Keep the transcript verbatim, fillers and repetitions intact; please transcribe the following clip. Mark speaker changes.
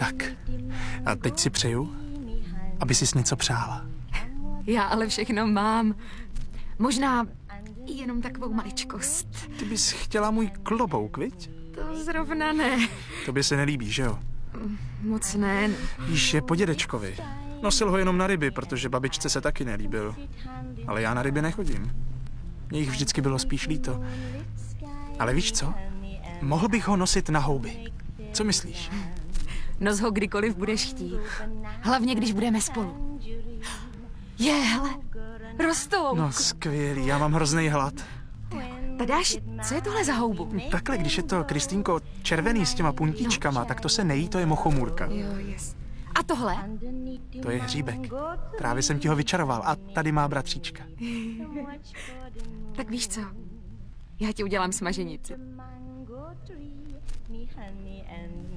Speaker 1: Tak. A teď si přeju, aby sis něco přála.
Speaker 2: Já ale všechno mám. Možná jenom takovou maličkost.
Speaker 1: Ty bys chtěla můj klobouk, viď?
Speaker 2: To zrovna ne.
Speaker 1: Tobě se nelíbí, že jo?
Speaker 2: Moc ne.
Speaker 1: Víš, je po dědečkovi. Nosil ho jenom na ryby, protože babičce se taky nelíbil. Ale já na ryby nechodím. Mně jich vždycky bylo spíš líto. Ale víš co? Mohl bych ho nosit na houby. Co myslíš?
Speaker 2: Nos ho kdykoliv budeš chtít. Hlavně, když budeme spolu. Je, hele, rostou.
Speaker 1: No skvělý, já mám hrozný hlad.
Speaker 2: Tadáš, co je tohle za houbu?
Speaker 1: Takhle, když je to, Kristýnko, červený s těma puntíčkama, tak to se nejí, to je mochomůrka.
Speaker 2: Jo, yes. A tohle?
Speaker 1: To je hříbek. Právě jsem ti ho vyčaroval a tady má bratříčka.
Speaker 2: Tak víš co? Já ti udělám smaženici.